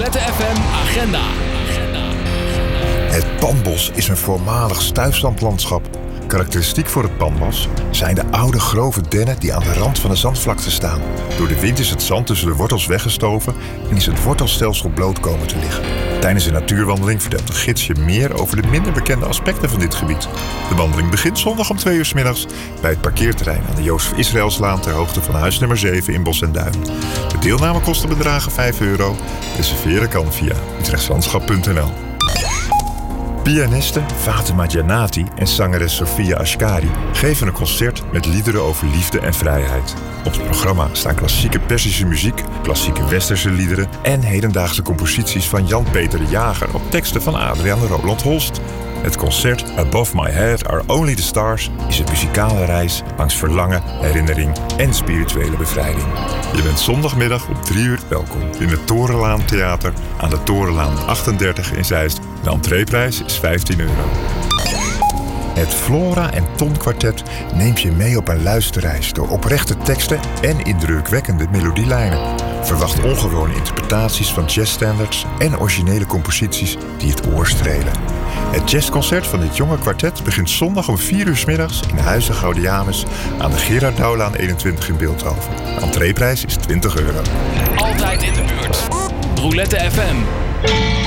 Roulette FM Agenda. Het Panbos is een voormalig stuifzandlandschap. Karakteristiek voor het Panbos zijn de oude grove dennen die aan de rand van de zandvlakte staan. Door de wind is het zand tussen de wortels weggestoven en is het wortelstelsel bloot komen te liggen. Tijdens een natuurwandeling vertelt de gids je meer over de minder bekende aspecten van dit gebied. De wandeling begint zondag om 2 uur 's middags bij het parkeerterrein aan de Jozef Israëlslaan ter hoogte van huis nummer 7 in Bosch en Duin. De deelnamekosten bedragen €5. Reserveren kan via utrechtslandschap.nl. Pianiste Fatima Janati en zangeres Sofia Ashkari geven een concert met liederen over liefde en vrijheid. Op het programma staan klassieke Perzische muziek, klassieke Westerse liederen en hedendaagse composities van Jan-Peter de Jager op teksten van Adriaan Roland Holst. Het concert Above My Head Are Only the Stars is een muzikale reis langs verlangen, herinnering en spirituele bevrijding. Je bent zondagmiddag om 3 uur welkom in het Torenlaan Theater aan de Torenlaan 38 in Zeist. De entreeprijs is €15. Het Flora en Ton Kwartet neemt je mee op een luisterreis door oprechte teksten en indrukwekkende melodielijnen. Verwacht ongewone interpretaties van jazzstandards en originele composities die het oor strelen. Het jazzconcert van dit jonge kwartet begint zondag om 4 uur 's middags in Huize Gaudiamus aan de Gerard Douwlaan 21 in Bilthoven. De entreeprijs is €20. Altijd in de buurt. Roulette FM.